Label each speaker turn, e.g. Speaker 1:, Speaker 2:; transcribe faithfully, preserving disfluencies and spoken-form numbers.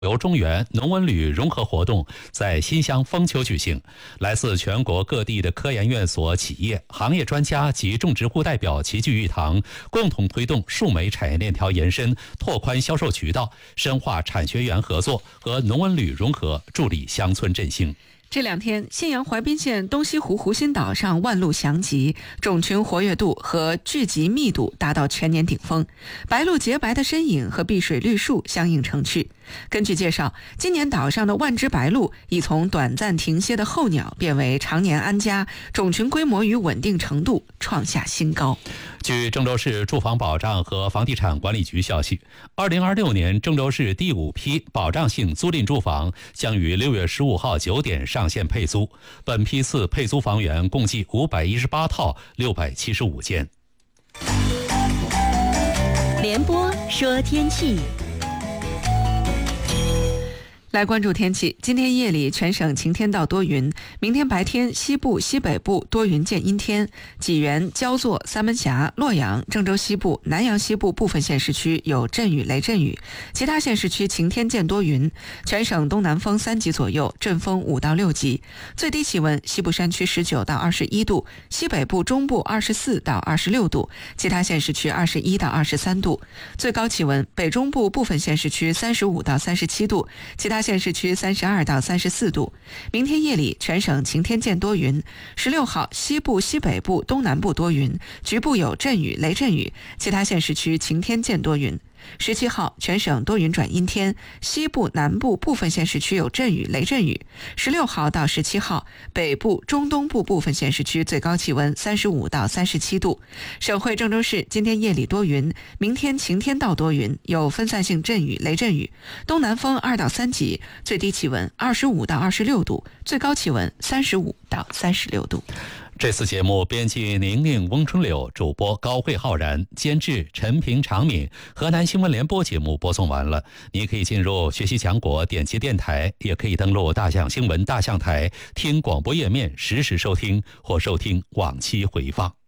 Speaker 1: 由中原农文旅融合活动在新乡枫丘举行，来自全国各地的科研院所、企业、行业专家及种植户代表齐聚一堂，共同推动树莓产业链条延伸，拓宽销售渠道，深化产学园合作和农文旅融合，助力乡村振兴。
Speaker 2: 这两天，信阳淮滨县东西湖湖心岛上万鹿翔集，种群活跃度和聚集密度达到全年顶峰，白鹭洁白的身影和碧水绿树相映成趣。根据介绍，今年岛上的万只白鹭已从短暂停歇的候鸟变为常年安家，种群规模与稳定程度创下新高。
Speaker 1: 据郑州市住房保障和房地产管理局消息，二零二六年郑州市第五批保障性租赁住房将于六月十五号九点上线配租，本批次配租房源共计五百一十八套六百七十五间。
Speaker 3: 联播说天气。
Speaker 2: 来关注天气，今天夜里全省晴天到多云，明天白天西部、西北部多云见阴天，济源、焦作、三门峡、洛阳、郑州西部、南阳西部部分县市区有阵雨、雷阵雨，其他县市区晴天见多云，全省东南风三级左右，阵风五到六级，最低气温西部山区十九到二十一度，西北部、中部二十四到二十六度，其他县市区二十一到二十三度，最高气温北中部部分县市区三十五到三十七度，其他县市区三十二到三十四度。明天夜里全省晴天见多云，十六号西部、西北部、东南部多云，局部有阵雨、雷阵雨，其他县市区晴天见多云。十七号全省多云转阴天，西部、南部部分县市区有阵雨、雷阵雨。十六号到十七号，北部、中东部部分县市区最高气温三十五到三十七度。省会郑州市今天夜里多云，明天晴天到多云，有分散性阵雨、雷阵雨，东南风二到三级，最低气温二十五到二十六度，最高气温三十五到三十六度。
Speaker 1: 这次节目编辑宁宁、翁春柳，主播高慧浩然，监制陈平、常敏。河南新闻联播节目播送完了，你可以进入学习强国点击电台，也可以登录大象新闻大象台听广播页面实时收听或收听往期回放。